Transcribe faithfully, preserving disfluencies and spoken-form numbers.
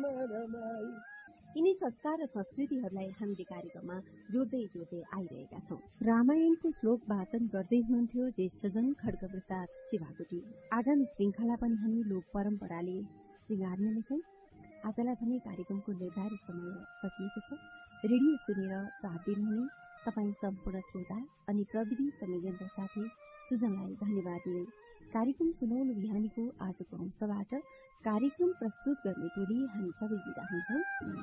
यिनी संस्कार र संस्कृतिहरूलाई हामीले कार्यक्रममा जोड्दै जोड्दै आइरहेका छौं। रामायणको श्लोक वाचन गर्दै हुनुहुन्थ्यो ज्येष्ठजन खड्ग प्रसाद शिवाकोटी। आगामी श्रृंखला पनि हामी लोक परम्पराले श्रृंगार्ने नै छौं। आजलाई भने कार्यक्रमको निर्धारित समय सकिएको छ। रेडियो सुनेर साथ दिनुहुने तपाईँ सम्पूर्ण श्रोता अनि प्रविधि संयोजनका साथी सुजनलाई धन्यवाद दिँदै कार्यक्रम सुनौलो बिहानीको आजको अंशबाट कार्यक्रम प्रस्तुत गर्ने टोली हामी सबै बिदा हुन्छौं।